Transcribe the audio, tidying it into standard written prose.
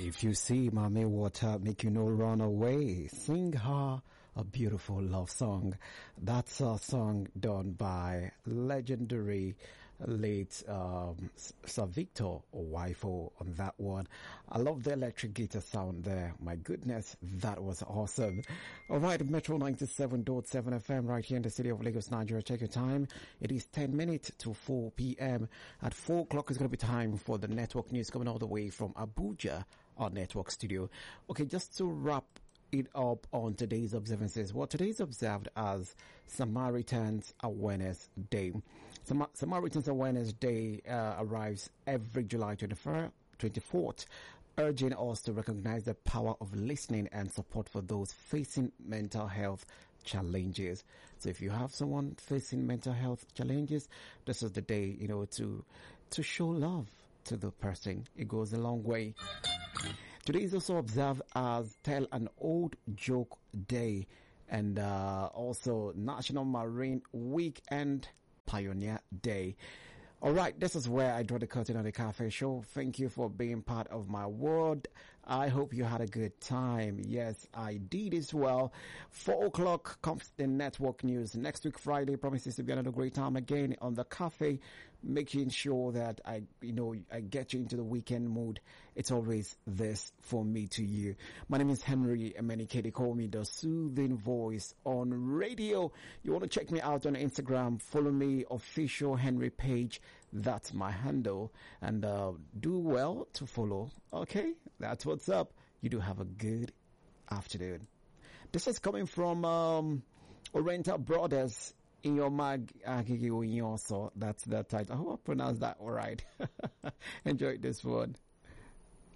If you see Mommy Water make you no run away, sing her a beautiful love song. That's a song done by legendary late Sir Victor Owifo on that one. I love the electric guitar sound there. My goodness, that was awesome. Alright, Metro 97.7 FM right here in the city of Lagos, Nigeria. Check your time. It is 10 minutes to 4 p.m. At 4 o'clock is going to be time for the network news coming all the way from Abuja, our network studio. Okay, just to wrap it up on today's observances. Well, today's observed as Samaritans Awareness Day. Samaritans Awareness Day arrives every July 24th, urging us to recognize the power of listening and support for those facing mental health challenges. So if you have someone facing mental health challenges, this is the day, to show love to the person. It goes a long way. Today is also observed as Tell an Old Joke Day and also National Marine Week and Pioneer Day. Alright, this is where I draw the curtain on the cafe show. Thank you for being part of my world. I hope you had a good time. Yes, I did as well. 4 o'clock comes the network news. Next week, Friday, promises to be another great time again on the cafe, making sure that I get you into the weekend mood. It's always this for me to you. My name is Henry Emenike. They call me the soothing voice on radio. You want to check me out on Instagram, follow me, official Henry page. That's my handle, and do well to follow. Okay, that's what's up. You do have a good afternoon. This is coming from Oriental Brothers in your mag. That's the title. I hope I pronounced that all right. Enjoy this one.